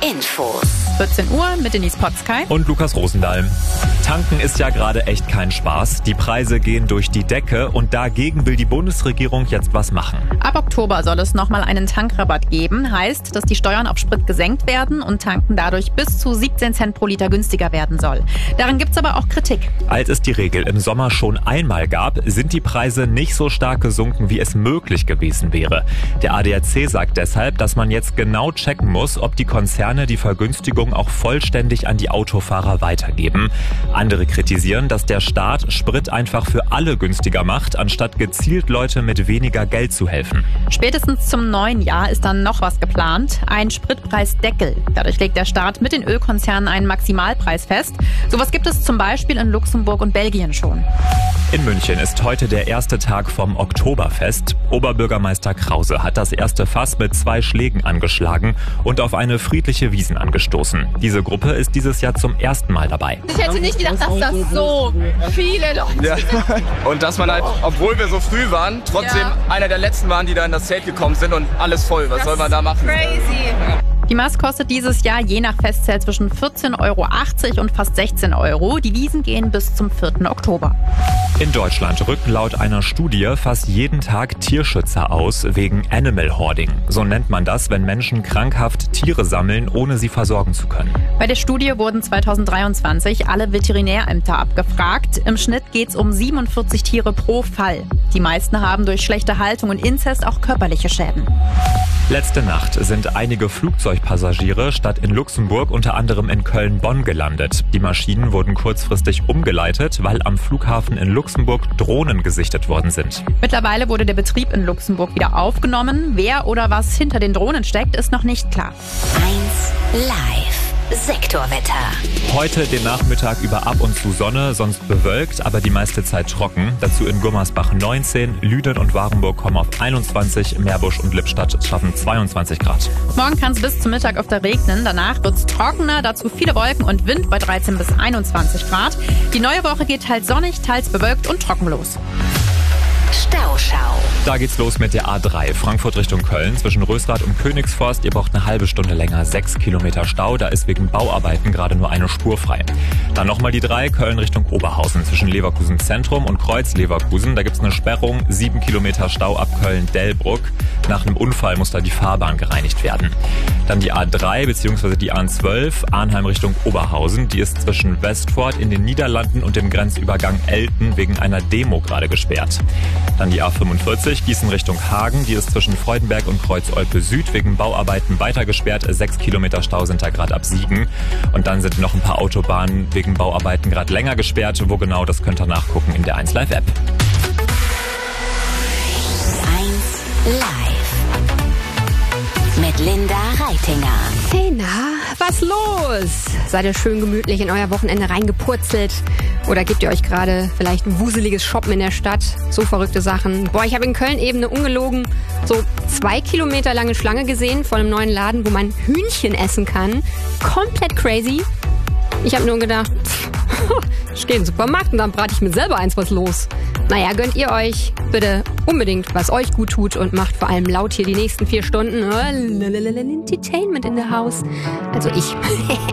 Infos. 14 Uhr mit Denise Potzkei und Lukas Rosendahl. Tanken ist ja gerade echt kein Spaß. Die Preise gehen durch die Decke und dagegen will die Bundesregierung jetzt was machen. Ab Oktober soll es nochmal einen Tankrabatt geben. Heißt, dass die Steuern auf Sprit gesenkt werden und Tanken dadurch bis zu 17 Cent pro Liter günstiger werden soll. Daran gibt's aber auch Kritik. Als es die Regel im Sommer schon einmal gab, sind die Preise nicht so stark gesunken, wie es möglich gewesen wäre. Der ADAC sagt deshalb, dass man jetzt genau checken muss, ob die Konzerne die Vergünstigung auch vollständig an die Autofahrer weitergeben. Andere kritisieren, dass der Staat Sprit einfach für alle günstiger macht, anstatt gezielt Leute mit weniger Geld zu helfen. Spätestens zum neuen Jahr ist dann noch was geplant. Ein Spritpreisdeckel. Dadurch legt der Staat mit den Ölkonzernen einen Maximalpreis fest. Sowas gibt es zum Beispiel in Luxemburg und Belgien schon. In München ist heute der erste Tag vom Oktoberfest. Oberbürgermeister Krause hat das erste Fass mit 2 Schlägen angeschlagen und auf eine friedliche Wiesn angestoßen. Diese Gruppe ist dieses Jahr zum ersten Mal dabei. Ich hätte nicht gedacht, dass das so viele Leute ja. Und dass man halt, obwohl wir so früh waren, trotzdem einer der letzten waren, die da in das Zelt gekommen sind und alles voll. Was soll man da machen? Crazy. Die Maß kostet dieses Jahr je nach Festzelt zwischen 14,80 € und fast 16 €. Die Wiesn gehen bis zum 4. Oktober. In Deutschland rücken laut einer Studie fast jeden Tag Tierschützer aus wegen Animal Hoarding. So nennt man das, wenn Menschen krankhaft Tiere sammeln, ohne sie versorgen zu können. Bei der Studie wurden 2023 alle Veterinärämter abgefragt. Im Schnitt geht es um 47 Tiere pro Fall. Die meisten haben durch schlechte Haltung und Inzest auch körperliche Schäden. Letzte Nacht sind einige Flugzeugpassagiere statt in Luxemburg unter anderem in Köln-Bonn gelandet. Die Maschinen wurden kurzfristig umgeleitet, weil am Flughafen in Luxemburg Drohnen gesichtet worden sind. Mittlerweile wurde der Betrieb in Luxemburg wieder aufgenommen. Wer oder was hinter den Drohnen steckt, ist noch nicht klar. 1 Live. Sektorwetter. Heute den Nachmittag über ab und zu Sonne, sonst bewölkt, aber die meiste Zeit trocken. Dazu in Gummersbach 19, Lüden und Warenburg kommen auf 21, Meerbusch und Lippstadt schaffen 22 Grad. Morgen kann es bis zum Mittag öfter regnen, danach wird es trockener, dazu viele Wolken und Wind bei 13 bis 21 Grad. Die neue Woche geht teils sonnig, teils bewölkt und trocken los. Stauschau. Da geht's los mit der A3, Frankfurt Richtung Köln, zwischen Rösrath und Königsforst. Ihr braucht eine halbe Stunde länger, 6 Kilometer Stau. Da ist wegen Bauarbeiten gerade nur eine Spur frei. Dann nochmal die 3, Köln Richtung Oberhausen, zwischen Leverkusen Zentrum und Kreuz-Leverkusen. Da gibt's eine Sperrung, 7 Kilometer Stau ab Köln-Delbrück. Nach einem Unfall muss da die Fahrbahn gereinigt werden. Dann die A3 bzw. die A12, Arnheim Richtung Oberhausen. Die ist zwischen Westfort in den Niederlanden und dem Grenzübergang Elten wegen einer Demo gerade gesperrt. Dann die A45, Gießen Richtung Hagen. Die ist zwischen Freudenberg und Kreuz-Olpe Süd wegen Bauarbeiten weiter gesperrt. 6 Kilometer Stau sind da gerade ab Siegen. Und dann sind noch ein paar Autobahnen wegen Bauarbeiten gerade länger gesperrt. Wo genau, das könnt ihr nachgucken in der 1 Live App. 1 Live. Mit Linda Reitinger. Hey, na, was los? Seid ihr schön gemütlich in euer Wochenende reingepurzelt? Oder gebt ihr euch gerade vielleicht ein wuseliges Shoppen in der Stadt? So verrückte Sachen. Boah, ich habe in Köln eben eine ungelogen so 2 Kilometer lange Schlange gesehen vor einem neuen Laden, wo man Hühnchen essen kann. Komplett crazy. Ich habe nur gedacht, ich gehe in den Supermarkt und dann brate ich mir selber eins, was los. Naja, gönnt ihr euch bitte unbedingt, was euch gut tut und macht vor allem laut hier die nächsten 4 Stunden Entertainment in the house. Also ich.